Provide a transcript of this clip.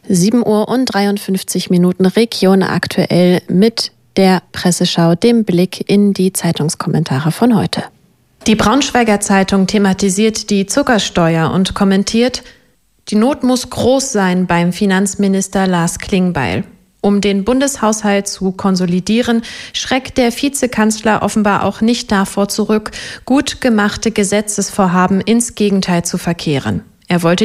7:53 Region aktuell mit der Presseschau, dem Blick in die Zeitungskommentare von heute. Die Braunschweiger Zeitung thematisiert die Zuckersteuer und kommentiert: Die Not muss groß sein beim Finanzminister Lars Klingbeil. Um den Bundeshaushalt zu konsolidieren, schreckt der Vizekanzler offenbar auch nicht davor zurück, gut gemachte Gesetzesvorhaben ins Gegenteil zu verkehren. Er wollte